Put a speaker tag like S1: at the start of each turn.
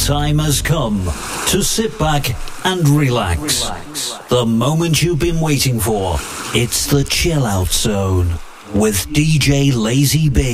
S1: time has come to sit back and relax. The moment you've been waiting for. It's the Chill Out Zone with DJ Lazy B.